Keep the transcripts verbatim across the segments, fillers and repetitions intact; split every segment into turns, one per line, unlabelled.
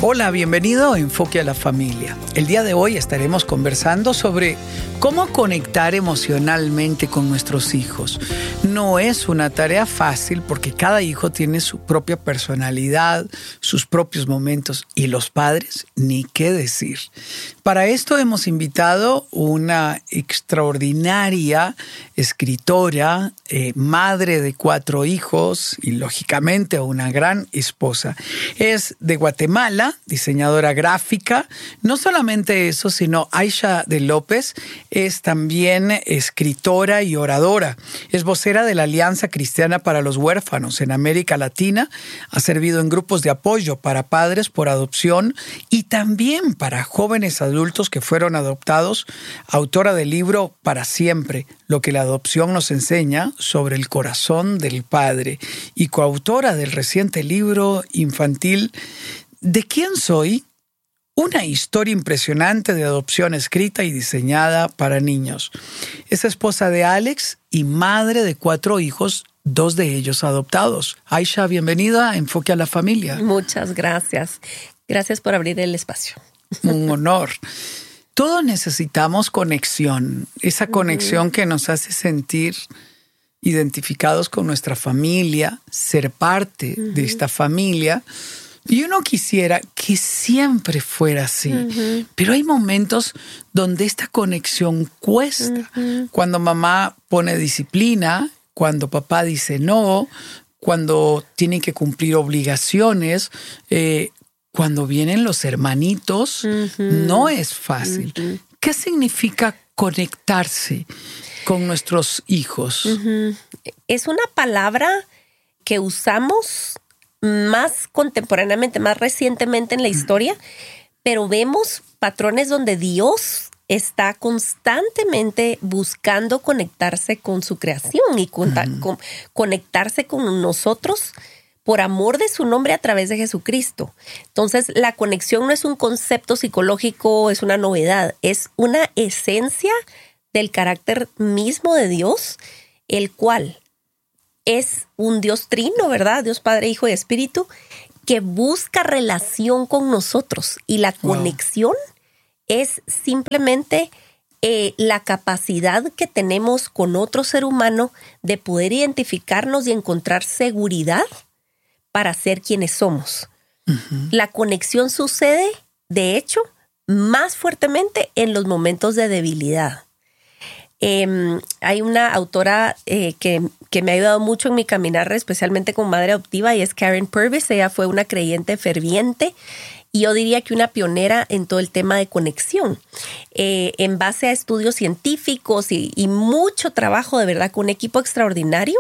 Hola, bienvenido a Enfoque a la Familia. El día de hoy estaremos conversando sobre cómo conectar emocionalmente con nuestros hijos. No es una tarea fácil porque cada hijo tiene su propia personalidad, sus propios momentos, y los padres, ni qué decir. Para esto hemos invitado una extraordinaria escritora, eh, madre de cuatro hijos y lógicamente una gran esposa. Es de Guatemala, diseñadora gráfica. No solamente eso, sino Aisha de López es también escritora y oradora. Es vocera de la Alianza Cristiana para los Huérfanos en América Latina. Ha servido en grupos de apoyo para padres por adopción y también para jóvenes adultos que fueron adoptados. Autora del libro Para Siempre, lo que la adopción nos enseña sobre el corazón del padre. Y coautora del reciente libro infantil ¿De quién soy? Una historia impresionante de adopción escrita y diseñada para niños. Es esposa de Alex y madre de cuatro hijos, dos de ellos adoptados. Aisha, bienvenida a Enfoque a la Familia.
Muchas gracias. Gracias por abrir el espacio.
Un honor. Todos necesitamos conexión, esa conexión uh-huh. que nos hace sentir identificados con nuestra familia, ser parte uh-huh. de esta familia. Y uno quisiera que siempre fuera así, uh-huh. pero hay momentos donde esta conexión cuesta. Uh-huh. Cuando mamá pone disciplina, cuando papá dice no, cuando tienen que cumplir obligaciones, eh, cuando vienen los hermanitos, uh-huh. no es fácil. Uh-huh. ¿Qué significa conectarse con nuestros hijos?
Uh-huh. Es una palabra que usamos más contemporáneamente, más recientemente en la historia, pero vemos patrones donde Dios está constantemente buscando conectarse con su creación y con, uh-huh. con, conectarse con nosotros por amor de su nombre a través de Jesucristo. Entonces, la conexión no es un concepto psicológico, es una novedad, es una esencia del carácter mismo de Dios, el cual es un Dios trino, ¿verdad? Dios Padre, Hijo y Espíritu, que busca relación con nosotros. Y la wow. conexión es simplemente eh, la capacidad que tenemos con otro ser humano de poder identificarnos y encontrar seguridad para ser quienes somos. Uh-huh. La conexión sucede, de hecho, más fuertemente en los momentos de debilidad. Eh, hay una autora eh, que, que me ha ayudado mucho en mi caminar, especialmente como madre adoptiva, y es Karen Purvis. Ella fue una creyente ferviente y yo diría que una pionera en todo el tema de conexión. Eh, en base a estudios científicos y, y mucho trabajo, de verdad, con un equipo extraordinario,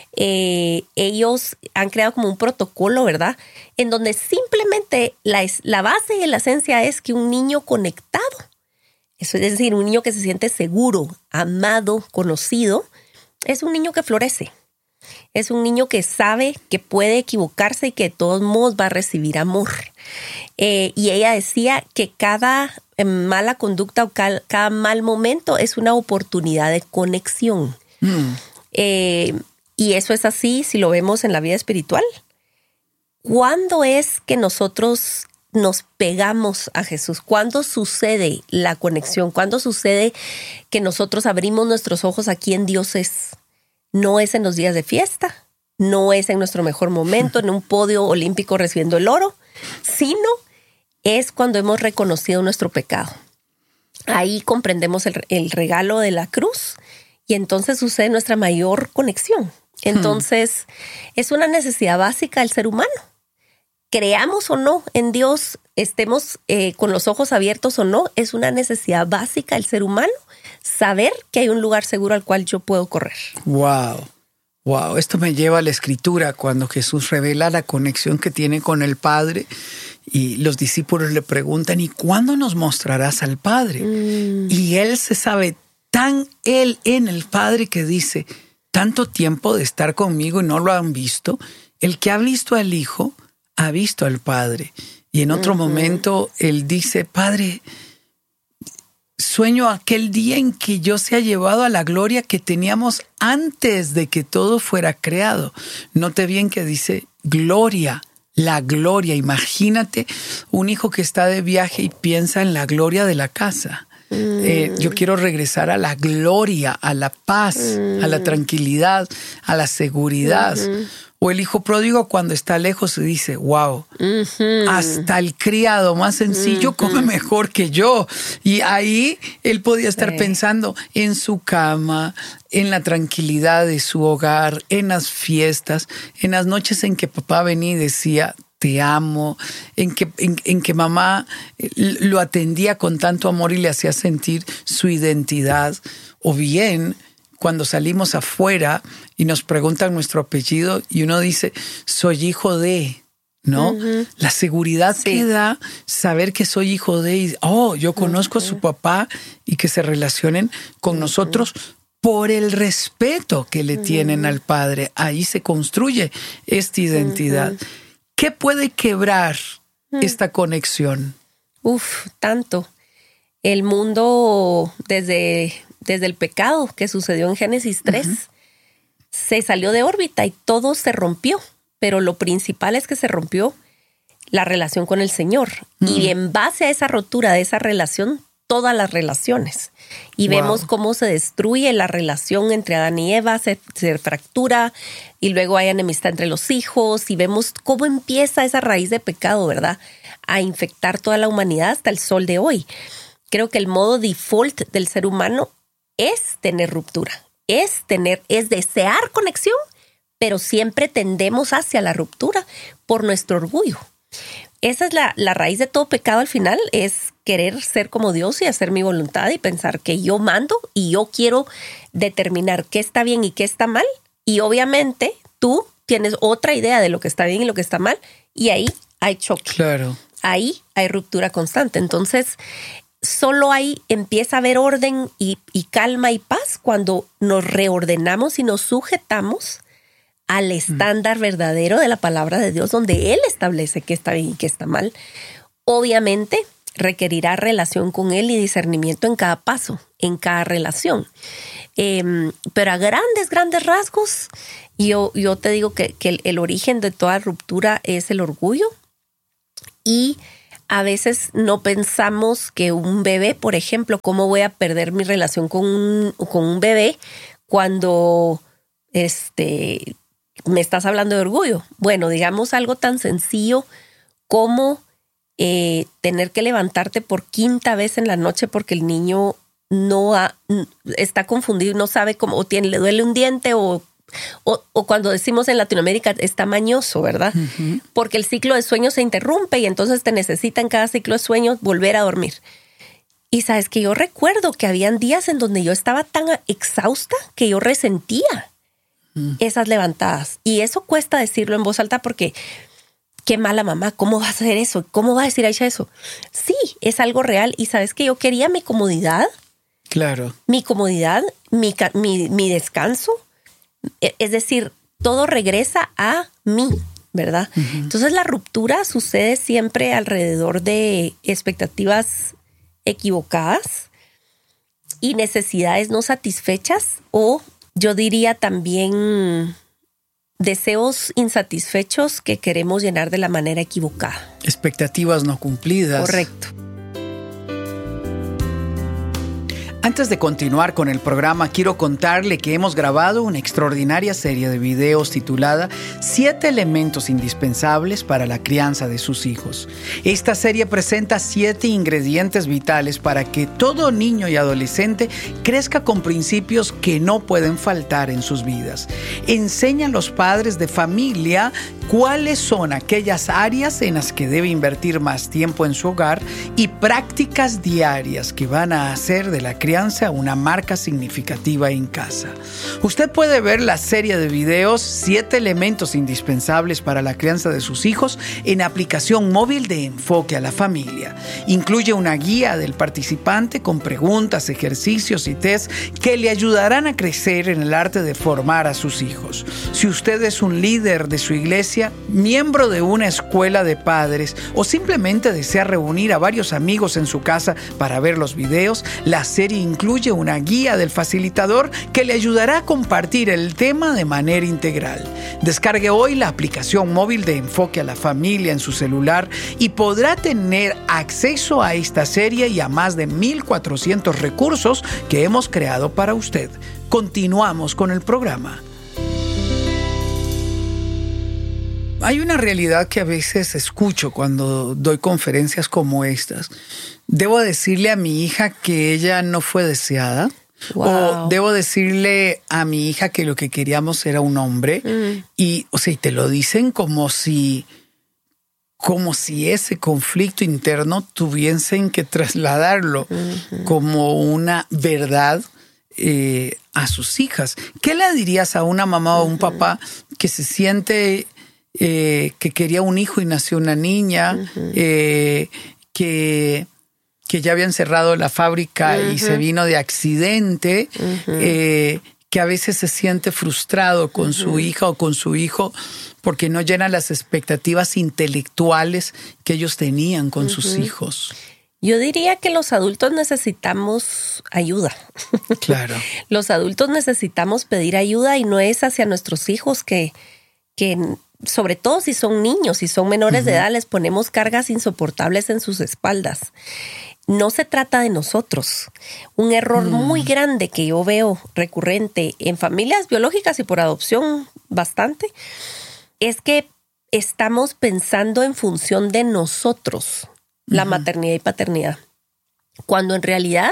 eh, ellos han creado como un protocolo, ¿verdad? En donde simplemente la, la base y la esencia es que un niño conectado, eso es decir, un niño que se siente seguro, amado, conocido, es un niño que florece. Es un niño que sabe que puede equivocarse y que de todos modos va a recibir amor. Eh, y ella decía que cada eh, mala conducta o cada, cada mal momento es una oportunidad de conexión. Mm. Eh, y eso es así si lo vemos en la vida espiritual. ¿Cuándo es que nosotros nos pegamos a Jesús? ¿Cuándo sucede la conexión? ¿Cuándo sucede que nosotros abrimos nuestros ojos a quién Dios es? No es en los días de fiesta, no es en nuestro mejor momento, en un podio olímpico recibiendo el oro, sino es cuando hemos reconocido nuestro pecado. Ahí comprendemos el, el regalo de la cruz y entonces sucede nuestra mayor conexión. Entonces, hmm. es una necesidad básica del ser humano. Creamos o no en Dios, estemos eh, con los ojos abiertos o no, es una necesidad básica del ser humano saber que hay un lugar seguro al cual yo puedo correr.
Wow, wow. Esto me lleva a la Escritura cuando Jesús revela la conexión que tiene con el Padre y los discípulos le preguntan, ¿y cuándo nos mostrarás al Padre? Mm. Y Él se sabe tan Él en el Padre que dice, tanto tiempo de estar conmigo y no lo han visto, el que ha visto al Hijo ha visto al Padre. Y en otro uh-huh. momento Él dice, Padre, sueño aquel día en que yo sea llevado a la gloria que teníamos antes de que todo fuera creado. Note bien que dice gloria, la gloria. Imagínate un hijo que está de viaje y piensa en la gloria de la casa. Mm. Eh, yo quiero regresar a la gloria, a la paz, mm. a la tranquilidad, a la seguridad. Mm-hmm. O el hijo pródigo cuando está lejos se dice, wow, uh-huh. hasta el criado más sencillo uh-huh. come mejor que yo. Y ahí él podía estar sí. pensando en su cama, en la tranquilidad de su hogar, en las fiestas, en las noches en que papá venía y decía, te amo, en que, en, en que mamá lo atendía con tanto amor y le hacía sentir su identidad. O bien, cuando salimos afuera y nos preguntan nuestro apellido y uno dice, soy hijo de, ¿no? Uh-huh. La seguridad sí. que da saber que soy hijo de, y, oh, yo conozco uh-huh. a su papá y que se relacionen con uh-huh. nosotros por el respeto que le uh-huh. tienen al padre. Ahí se construye esta identidad. Uh-huh. ¿Qué puede quebrar uh-huh. esta conexión?
Uf, tanto. El mundo desde... Desde el pecado que sucedió en Génesis tres, uh-huh. se salió de órbita y todo se rompió. Pero lo principal es que se rompió la relación con el Señor. Uh-huh. Y en base a esa rotura de esa relación, todas las relaciones. Y wow. vemos cómo se destruye la relación entre Adán y Eva, se, se fractura, y luego hay enemistad entre los hijos, y vemos cómo empieza esa raíz de pecado, ¿verdad?, a infectar toda la humanidad hasta el sol de hoy. Creo que el modo default del ser humano es tener ruptura, es tener, es desear conexión, pero siempre tendemos hacia la ruptura por nuestro orgullo. Esa es la, la raíz de todo pecado al final, es querer ser como Dios y hacer mi voluntad y pensar que yo mando y yo quiero determinar qué está bien y qué está mal. Y obviamente tú tienes otra idea de lo que está bien y lo que está mal y ahí hay choque.
Claro.
Ahí hay ruptura constante. Entonces, solo ahí empieza a haber orden y, y calma y paz cuando nos reordenamos y nos sujetamos al estándar mm. verdadero de la palabra de Dios, donde Él establece qué está bien y qué está mal. Obviamente, requerirá relación con Él y discernimiento en cada paso, en cada relación. Eh, pero a grandes, grandes rasgos, yo, yo te digo que, que el, el origen de toda ruptura es el orgullo y a veces no pensamos que un bebé, por ejemplo, ¿cómo voy a perder mi relación con un, con un bebé cuando este, me estás hablando de orgullo? Bueno, digamos algo tan sencillo como eh, tener que levantarte por quinta vez en la noche porque el niño no ha, está confundido y no sabe cómo, o tiene, le duele un diente o... O, o cuando decimos en Latinoamérica está mañoso, ¿verdad? Uh-huh. Porque el ciclo de sueño se interrumpe y entonces te necesita en cada ciclo de sueño volver a dormir. Y sabes que yo recuerdo que habían días en donde yo estaba tan exhausta que yo resentía uh-huh. esas levantadas. Y eso cuesta decirlo en voz alta porque qué mala mamá, ¿cómo va a hacer eso? ¿Cómo va a decir Aisha eso? Sí, es algo real. Y sabes que yo quería mi comodidad.
Claro.
Mi comodidad, mi, mi, mi descanso. Es decir, todo regresa a mí, ¿verdad? Uh-huh. Entonces la ruptura sucede siempre alrededor de expectativas equivocadas y necesidades no satisfechas o yo diría también deseos insatisfechos que queremos llenar de la manera equivocada.
Expectativas no cumplidas.
Correcto.
Antes de continuar con el programa, quiero contarle que hemos grabado una extraordinaria serie de videos titulada Siete elementos indispensables para la crianza de sus hijos. Esta serie presenta siete ingredientes vitales para que todo niño y adolescente crezca con principios que no pueden faltar en sus vidas. Enseña a los padres de familia cuáles son aquellas áreas en las que debe invertir más tiempo en su hogar y prácticas diarias que van a hacer de la crianza una marca significativa en casa. Usted puede ver la serie de videos Siete elementos indispensables para la crianza de sus hijos en aplicación móvil de Enfoque a la Familia. Incluye una guía del participante con preguntas, ejercicios y test que le ayudarán a crecer en el arte de formar a sus hijos. Si usted es un líder de su iglesia, miembro de una escuela de padres o simplemente desea reunir a varios amigos en su casa para ver los videos, la serie incluye una guía del facilitador que le ayudará a compartir el tema de manera integral. Descargue hoy la aplicación móvil de Enfoque a la Familia en su celular y podrá tener acceso a esta serie y a más de mil cuatrocientos recursos que hemos creado para usted. Continuamos con el programa. Hay una realidad que a veces escucho cuando doy conferencias como estas. ¿Debo decirle a mi hija que ella no fue deseada? Wow. O debo decirle a mi hija que lo que queríamos era un hombre. Mm. Y, o sea, y te lo dicen como si, como si ese conflicto interno tuviesen que trasladarlo mm-hmm. como una verdad eh, a sus hijas. ¿Qué le dirías a una mamá mm-hmm. o un papá que se siente eh, que quería un hijo y nació una niña, mm-hmm. eh, que... que ya habían cerrado la fábrica uh-huh. y se vino de accidente, uh-huh. eh, que a veces se siente frustrado con uh-huh. su hija o con su hijo porque no llena las expectativas intelectuales que ellos tenían con uh-huh. sus hijos?
Yo diría que los adultos necesitamos ayuda.
Claro.
Los adultos necesitamos pedir ayuda y no es hacia nuestros hijos que... que sobre todo si son niños, si son menores uh-huh. de edad, les ponemos cargas insoportables en sus espaldas. No se trata de nosotros. Un error mm. muy grande que yo veo recurrente en familias biológicas y por adopción bastante, es que estamos pensando en función de nosotros, uh-huh. la maternidad y paternidad. Cuando en realidad,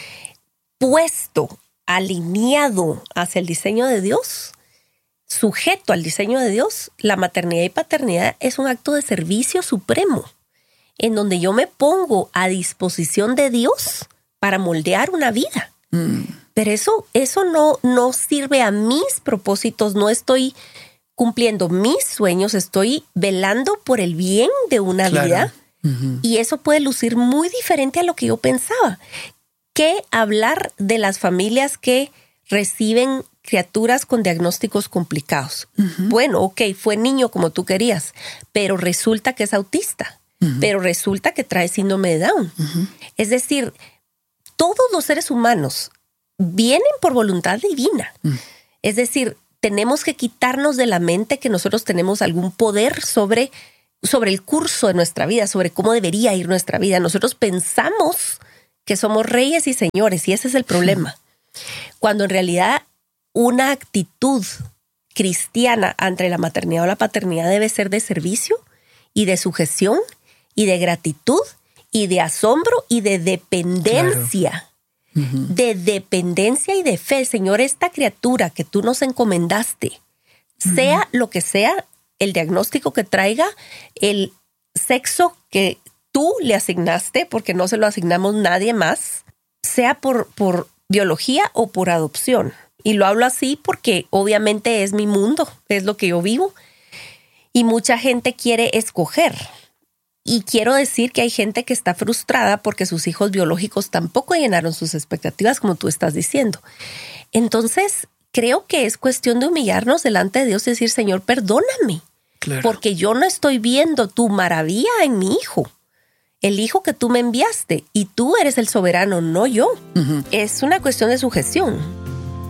puesto, alineado hacia el diseño de Dios, sujeto al diseño de Dios, la maternidad y paternidad es un acto de servicio supremo, en donde yo me pongo a disposición de Dios para moldear una vida. Mm. Pero eso, eso no, no sirve a mis propósitos, no estoy cumpliendo mis sueños, estoy velando por el bien de una claro. vida. Uh-huh. Y eso puede lucir muy diferente a lo que yo pensaba. ¿Qué hablar de las familias que reciben criaturas con diagnósticos complicados? Uh-huh. Bueno, ok, fue niño como tú querías, pero resulta que es autista, uh-huh. pero resulta que trae síndrome de Down. Uh-huh. Es decir, todos los seres humanos vienen por voluntad divina. Uh-huh. Es decir, tenemos que quitarnos de la mente que nosotros tenemos algún poder sobre, sobre el curso de nuestra vida, sobre cómo debería ir nuestra vida. Nosotros pensamos que somos reyes y señores, y ese es el problema. Uh-huh. Cuando en realidad una actitud cristiana ante la maternidad o la paternidad debe ser de servicio y de sujeción y de gratitud y de asombro y de dependencia. Claro. Uh-huh. De dependencia y de fe. Señor, esta criatura que tú nos encomendaste, uh-huh. sea lo que sea, el diagnóstico que traiga, el sexo que tú le asignaste, porque no se lo asignamos nadie más, sea por, por biología o por adopción. Y lo hablo así porque obviamente es mi mundo, es lo que yo vivo. Y mucha gente quiere escoger. Y quiero decir que hay gente que está frustrada porque sus hijos biológicos tampoco llenaron sus expectativas, como tú estás diciendo. Entonces, creo que es cuestión de humillarnos delante de Dios y decir, Señor, perdóname. Claro. Porque yo no estoy viendo tu maravilla en mi hijo. El hijo que tú me enviaste. Y tú eres el soberano, no yo. Uh-huh. Es una cuestión de sujeción.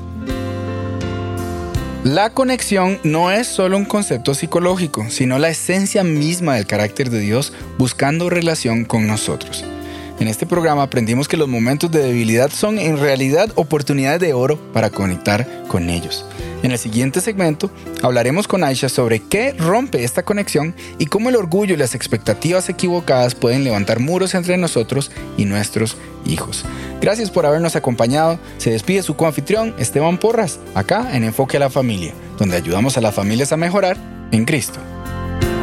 La conexión no es solo un concepto psicológico, sino la esencia misma del carácter de Dios buscando relación con nosotros. En este programa aprendimos que los momentos de debilidad son en realidad oportunidades de oro para conectar con ellos. En el siguiente segmento hablaremos con Aisha sobre qué rompe esta conexión y cómo el orgullo y las expectativas equivocadas pueden levantar muros entre nosotros y nuestros hijos. Gracias por habernos acompañado. Se despide su coanfitrión Esteban Porras, acá en Enfoque a la Familia, donde ayudamos a las familias a mejorar en Cristo.